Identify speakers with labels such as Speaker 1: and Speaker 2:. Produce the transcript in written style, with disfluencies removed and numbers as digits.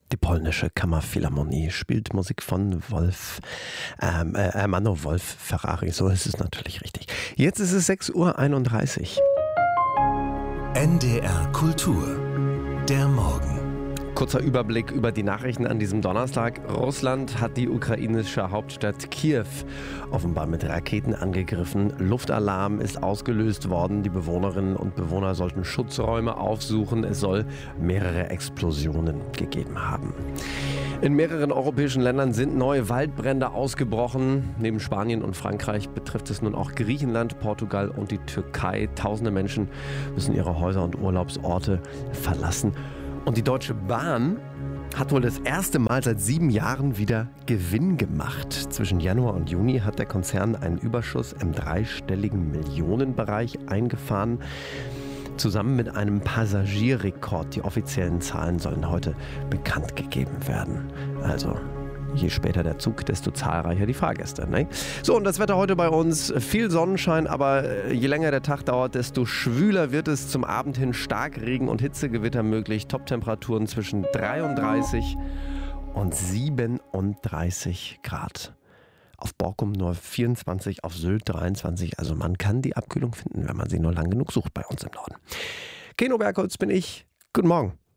Speaker 1: Die polnische Kammerphilharmonie spielt Musik von Ermanno Wolf Ferrari. So ist es natürlich richtig. Jetzt ist es 6:31 Uhr.
Speaker 2: NDR Kultur. Der Morgen.
Speaker 1: Kurzer Überblick über die Nachrichten an diesem Donnerstag. Russland hat die ukrainische Hauptstadt Kiew offenbar mit Raketen angegriffen. Luftalarm ist ausgelöst worden. Die Bewohnerinnen und Bewohner sollten Schutzräume aufsuchen. Es soll mehrere Explosionen gegeben haben. In mehreren europäischen Ländern sind neue Waldbrände ausgebrochen. Neben Spanien und Frankreich betrifft es nun auch Griechenland, Portugal und die Türkei. Tausende Menschen müssen ihre Häuser und Urlaubsorte verlassen. Und die Deutsche Bahn hat wohl das erste Mal seit 7 Jahren wieder Gewinn gemacht. Zwischen Januar und Juni hat der Konzern einen Überschuss im dreistelligen Millionenbereich eingefahren. Zusammen mit einem Passagierrekord. Die offiziellen Zahlen sollen heute bekannt gegeben werden. Also je später der Zug, desto zahlreicher die Fahrgäste. Ne? So, und das Wetter heute bei uns. Viel Sonnenschein, aber je länger der Tag dauert, desto schwüler wird es. Zum Abend hin Starkregen und Hitzegewitter möglich. Toptemperaturen zwischen 33 und 37 Grad. Auf Borkum nur 24, auf Sylt 23. Also man kann die Abkühlung finden, wenn man sie nur lang genug sucht bei uns im Norden. Keno Bergholz bin ich. Guten Morgen.